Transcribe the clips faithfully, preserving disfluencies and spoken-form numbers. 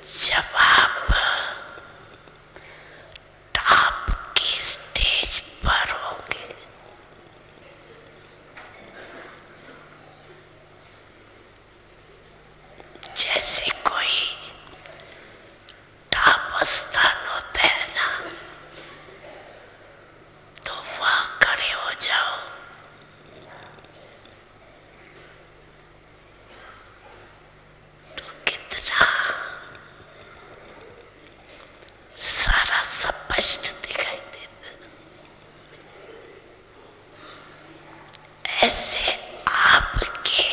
जब आप टॉप की स्टेज पर होंगे, जैसे कोई टॉप स्थान होता है ना, तो वहां खड़े हो जाओ। तो कितना सारा स्पष्ट दिखाई देता। ऐसे आपके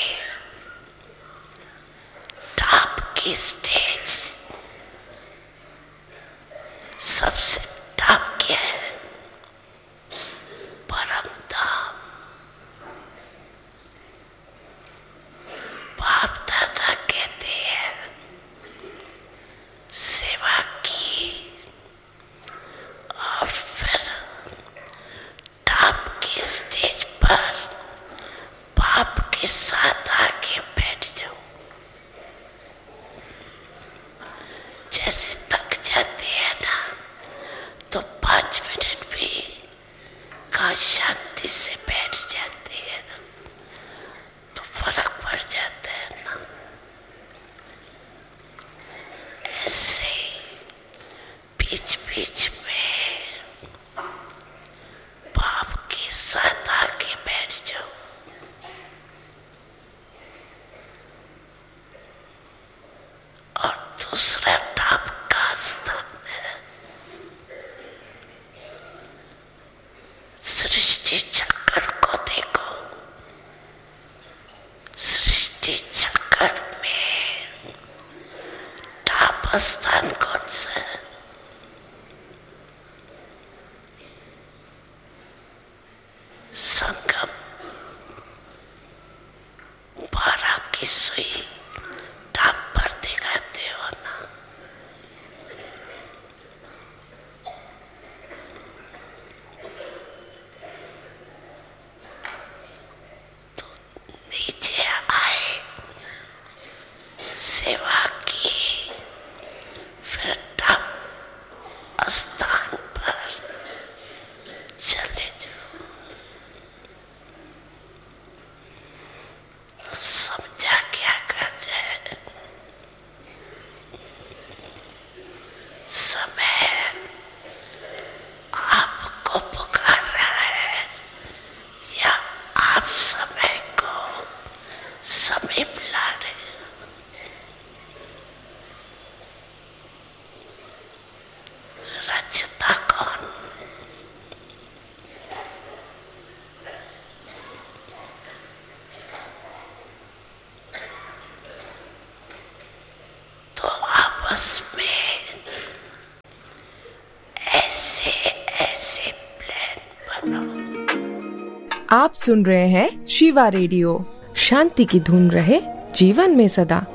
टॉप की स्टेज सबसे टॉप क्या है? परम धाम। बाप दादा कहते हैं सेवा की और फिर टॉप की स्टेज पर बाप के साथ आके बैठ जाओ। जैसे थक जाते हैं ना, तो पांच मिनट भी का शांति से बैठ जाते हैं, तो फर्क पड़ जाता है ना। ऐसे बीच बीच में बाप के साथ आके बैठ जाओ। और दूसरा टॉप का स्थान है सृष्टि चक्र को देखो। सृष्टि चक्र में टॉप स्थान कौन सा है? संगम। बारह की सुई टॉप पर दिखाते हो ना। तो नीचे आए, सेवा की, फिर टॉप स्थान पर चले जाओ। समझा क्या कर रहे हैं? समय आपको पुकार रहा है या आप समय को समीप ला रहे हैं? रचता कौन? तो आपस में ऐसे ऐसे प्लान बनाओ। आप सुन रहे हैं शिवा रेडियो। शांति की धुन रहे जीवन में सदा।